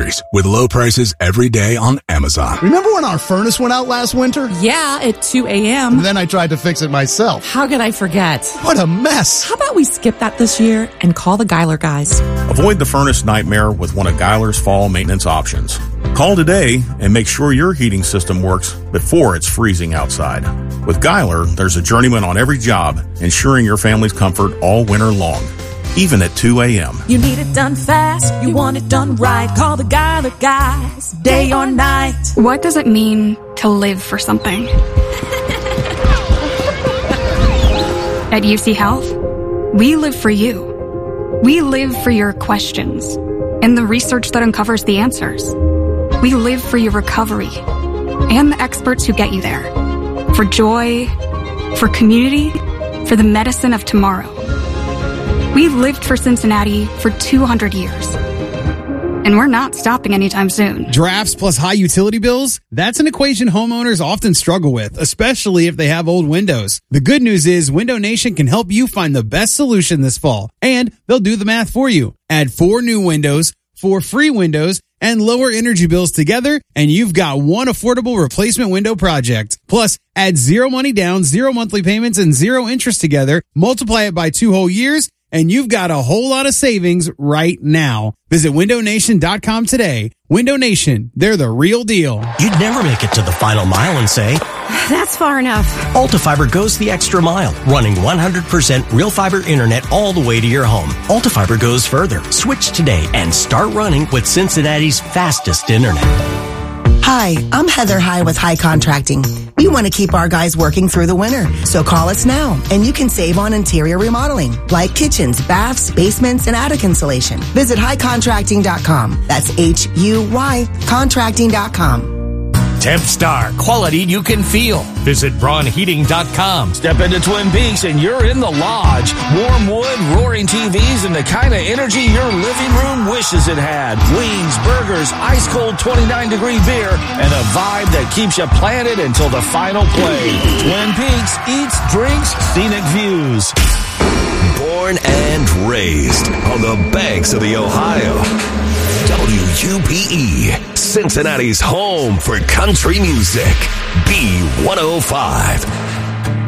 groceries with low prices every day on Amazon. Remember when our furnace went out last winter? Yeah, at 2 a.m. And then I tried to fix it myself. How could I forget? What a mess. How about we skip that this year and call the Geiler guys? Avoid the furnace nightmare with one of Geiler's fall maintenance options. Call today and make sure your heating system works before it's freezing outside. With Geiler, there's a journeyman on every job, ensuring your family's comfort all winter long, even at 2 a.m. You need it done fast, you want it done right. Call the Geiler guys, day or night. What does it mean to live for something? At UC Health, we live for you. We live for your questions and the research that uncovers the answers. We live for your recovery and the experts who get you there. For joy, for community, for the medicine of tomorrow. We've lived for Cincinnati for 200 years. And we're not stopping anytime soon. Drafts plus high utility bills? That's an equation homeowners often struggle with, especially if they have old windows. The good news is Window Nation can help you find the best solution this fall. And they'll do the math for you. Add 4 new windows, 4 free windows, and lower energy bills together, and you've got one affordable replacement window project. Plus, add 0 money down, 0 monthly payments, and 0 interest together. Multiply it by 2 whole years, and you've got a whole lot of savings right now. Visit windownation.com today. Window Nation, they're the real deal. You'd never make it to the final mile and say, that's far enough. Ultifiber goes the extra mile, running 100% real fiber internet all the way to your home. Ultifiber goes further. Switch today and start running with Cincinnati's fastest internet. Hi, I'm Heather High with High Contracting. We want to keep our guys working through the winter, so call us now and you can save on interior remodeling like kitchens, baths, basements, and attic insulation. Visit highcontracting.com. That's HUY contracting.com. Temp Star, quality you can feel. Visit braunheating.com. Step into Twin Peaks and you're in the lodge. Warm wood, roaring TVs, and the kind of energy your living room wishes it had. Wings, burgers, ice cold 29-degree beer, and a vibe that keeps you planted until the final play. Twin Peaks eats, drinks, scenic views. Born and raised on the banks of the Ohio. WUPE, Cincinnati's home for country music. B105.